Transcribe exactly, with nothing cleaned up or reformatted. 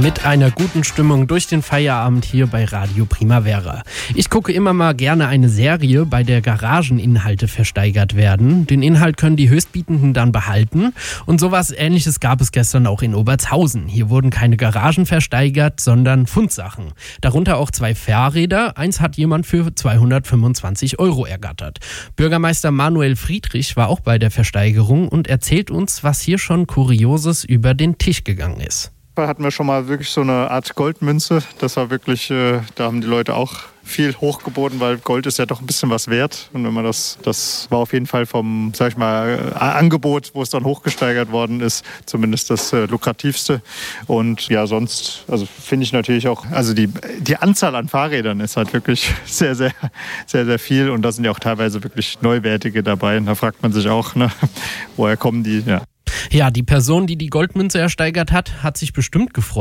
mit einer guten Stimmung durch den Feierabend hier bei Radio Primavera. Ich gucke immer mal gerne eine Serie, bei der Garageninhalte versteigert werden. Den Inhalt können die Höchstbietenden dann behalten. Und sowas Ähnliches gab es gestern auch in Obertshausen. Hier wurden keine Garagen versteigert, sondern Fundsachen. Darunter auch zwei Fahrräder. Eins hat jemand für zweihundertfünfundzwanzig Euro ergattert. Bürgermeister Manuel Friedrich war auch bei der Versteigerung und erzählt uns, was hier schon Kurioses über den Tisch gegangen ist. Da hatten wir schon mal wirklich so eine Art Goldmünze. Das war wirklich, äh, da haben die Leute auch viel hochgeboten, weil Gold ist ja doch ein bisschen was wert. Und wenn man das, das war auf jeden Fall vom, sag ich mal, äh, Angebot, wo es dann hochgesteigert worden ist, zumindest das äh, lukrativste. Und ja, sonst, also finde ich natürlich auch, also die, die Anzahl an Fahrrädern ist halt wirklich sehr, sehr, sehr, sehr viel. Und da sind ja auch teilweise wirklich neuwertige dabei. Und da fragt man sich auch, ne, woher kommen die, ja. Ja, die Person, die die Goldmünze ersteigert hat, hat sich bestimmt gefreut.